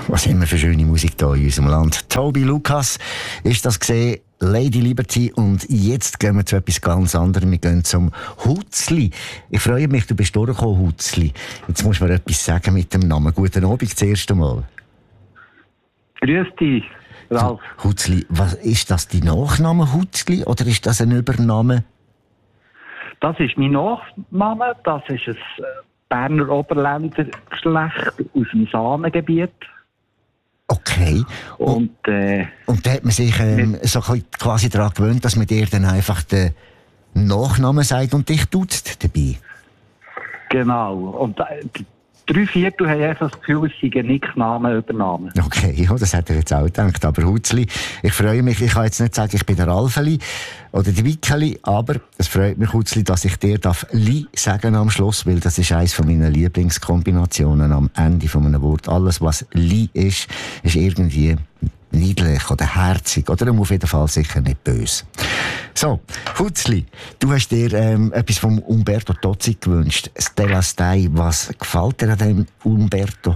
Was haben wir für schöne Musik hier in unserem Land. Toby Lucas ist das gesehen, Lady Liberty. Und jetzt gehen wir zu etwas ganz anderem. Wir gehen zum Hutzli. Ich freue mich, du bist durchgekommen, Hutzli. Jetzt musst du mir etwas sagen mit dem Namen. Guten Abend das erste Mal. Grüß dich, Ralf. Hutzli, was, ist das dein Nachname Hutzli oder ist das ein Übername? Das ist mein Nachname. Das ist ein Berner Oberländer Geschlecht aus dem Sahnengebiet. Okay. Und da hat man sich so quasi daran gewöhnt, dass man dir dann einfach den Nachnamen sagt und dich duzt dabei. Genau. Und 3/4 haben einfach das Gefühl, es sei ein Nickname übernommen. Okay, ja, das hätte ich jetzt auch gedacht. Aber Hutzli, ich freue mich, ich kann jetzt nicht sagen, ich bin der Ralfeli oder der Wickeli, aber es freut mich, Hutzli, dass ich dir Li sagen am Schluss, weil das ist eines meiner Lieblingskombinationen am Ende von einem Wort. Alles, was Li ist irgendwie niedlich oder herzig oder auf jeden Fall sicher nicht böse. So, Hutzli, du hast dir etwas vom Umberto Tozzi gewünscht. Stella Stei, was gefällt dir an dem Umberto?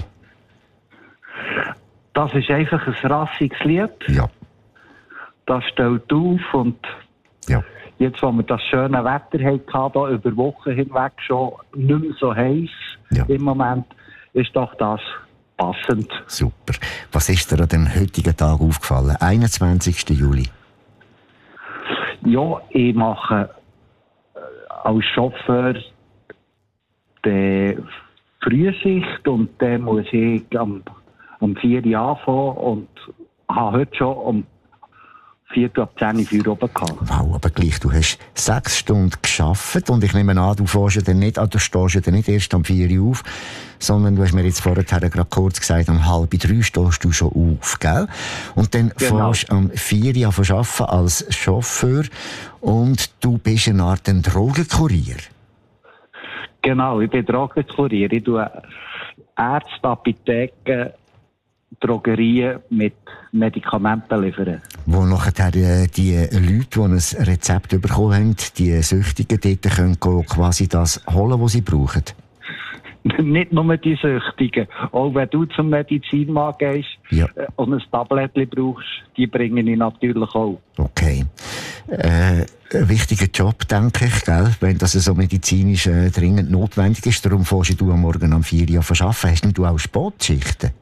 Das ist einfach ein rassiges Lied. Ja. Das stellt auf und ja. Jetzt, wo wir das schöne Wetter hatten, hier über Wochen hinweg schon nicht mehr so heiß im Moment, ist doch das passend. Super. Was ist dir an dem heutigen Tag aufgefallen? 21. Juli. Ja, ich mache als Chauffeur die Frühschicht und dann muss ich um 4 Uhr anfangen und habe heute schon um 4:10 Uhr oben gehabt. Wow, aber gleich, du hast 6 Stunden gearbeitet und ich nehme an, du stehst ja dann nicht erst um 4 Uhr auf, sondern du hast mir jetzt vorher gerade kurz gesagt, um 2:30 stehst du schon auf, gell? Und dann fährst du um 4 Uhr an arbeiten als Chauffeur und du bist eine Art Drogenkurier. Genau, ich bin Drogenkurier. Ich tue Ärzte, Apotheken, Drogerien mit Medikamenten liefern. Wo nachher die Leute, die ein Rezept bekommen haben, die Süchtigen dort können quasi das holen, was sie brauchen? Nicht nur die Süchtigen. Auch wenn du zum Medizinmann gehst und ein Tablettchen brauchst, die bringen ich natürlich auch. Okay. Ein wichtiger Job, denke ich, gell? Wenn das so medizinisch dringend notwendig ist. Darum fährst du am Morgen um 4 Uhr arbeiten. Hast du auch Sportschichten?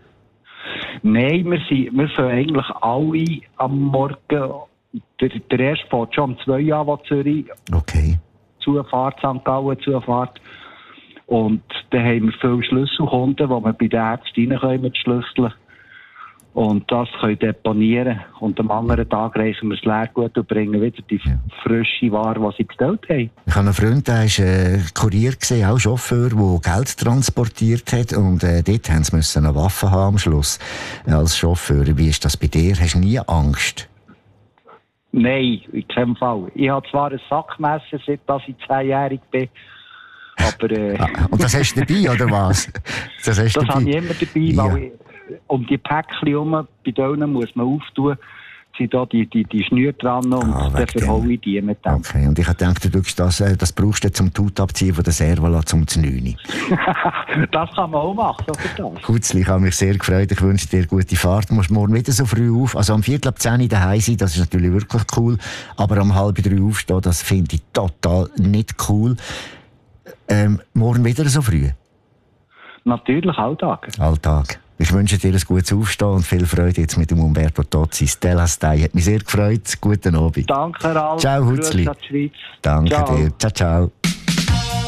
Nein, wir sind eigentlich alle am Morgen. Der erste fährt schon um 2 Uhr an, Zürich. Okay. Zufahrt, St. Gallen, Zufahrt. Und dann haben wir viele Schlüsselkunden, wo wir bei den Ärzten reinkommen mit Schlüsseln. Und das können deponieren. Und am anderen Tag reisen wir das Leergut und bringen wieder die frische Ware, die sie bestellt haben. Ich habe einen Freund, der war Kurier, auch Chauffeur, der Geld transportiert hat. Und dort mussten sie eine Waffe haben am Schluss als Chauffeur. Wie ist das bei dir? Hast du nie Angst? Nein, in keinem Fall. Ich habe zwar ein Sackmesser, seit ich 10-jährig bin. Aber, und das hast du dabei, oder was? Das habe ich immer dabei, weil um die Päckchen herum, bei denen muss man auftun, sind da die Schnüre dran und dann verhaue ich die mit dem. Okay, und ich habe gedacht, das brauchst du zum Tut abziehen von der Servola zum 9. Das kann man auch machen, oder das? Hutzli, ich habe mich sehr gefreut, ich wünsche dir gute Fahrt. Du musst morgen wieder so früh auf, also um 4:10 daheim sein, das ist natürlich wirklich cool, aber um 2:30 aufstehen, das finde ich total nicht cool. Morgen wieder so früh? Natürlich, Alltag. Alltag. Ich wünsche dir ein gutes Aufstehen und viel Freude jetzt mit dem Umberto Tozzi. Stella Stei hat mich sehr gefreut. Guten Abend. Danke, Ralf. Ciao, Hutzli. Danke dir. Ciao, ciao.